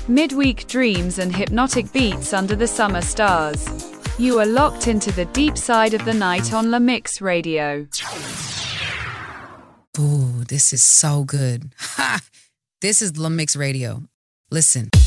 midweek dreams and hypnotic beats under the summer stars. You are locked into the deep side of the night on La Mix Radio. Ooh, this is so good. Ha! This is La Mix Radio. Listen.